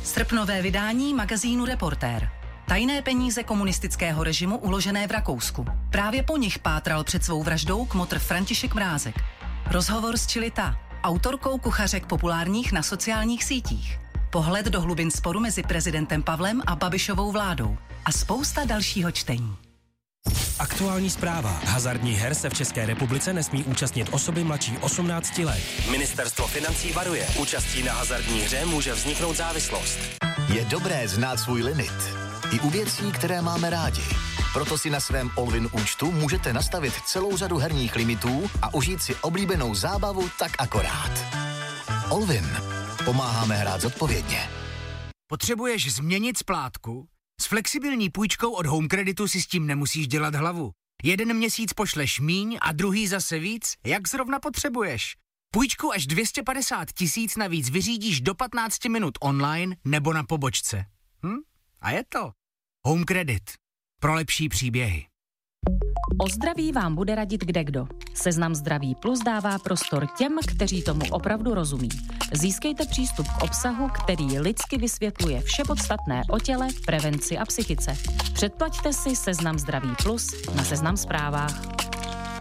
Srpnové vydání magazínu Reportér. Tajné peníze komunistického režimu uložené v Rakousku. Právě po nich pátral před svou vraždou kmotr František Mrázek. Rozhovor s Čilita, autorkou kuchařek populárních na sociálních sítích. Pohled do hlubin sporu mezi prezidentem Pavlem a Babišovou vládou. A spousta dalšího čtení. Aktuální zpráva. Hazardních her se v České republice nesmí účastnit osoby mladší 18 let. Ministerstvo financí varuje. Účastí na hazardní hře může vzniknout závislost. Je dobré znát svůj limit. I u věcí, které máme rádi. Proto si na svém Allwyn účtu můžete nastavit celou řadu herních limitů a užít si oblíbenou zábavu tak akorát. Allwyn. Pomáháme hrát zodpovědně. Potřebuješ změnit splátku? S flexibilní půjčkou od Home Creditu si s tím nemusíš dělat hlavu. Jeden měsíc pošleš míň a druhý zase víc, jak zrovna potřebuješ. Půjčku až 250 000 navíc vyřídíš do 15 minut online nebo na pobočce. A je to Home Credit. Pro lepší příběhy. O zdraví vám bude radit kdekdo. Seznam Zdraví Plus dává prostor těm, kteří tomu opravdu rozumí. Získejte přístup k obsahu, který lidsky vysvětluje vše podstatné o těle, prevenci a psychice. Předplaťte si Seznam Zdraví Plus na Seznam Zprávách.